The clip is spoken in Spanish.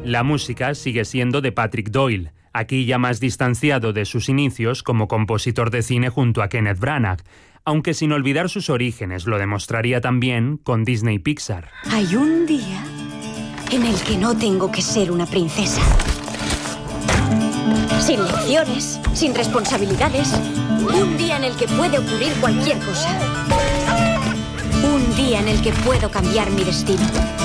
La música sigue siendo de Patrick Doyle, aquí ya más distanciado de sus inicios como compositor de cine junto a Kenneth Branagh, aunque sin olvidar sus orígenes, lo demostraría también con Disney Pixar. Hay un día en el que no tengo que ser una princesa. Sin lecciones, sin responsabilidades. Un día en el que puede ocurrir cualquier cosa. Un día en el que puedo cambiar mi destino.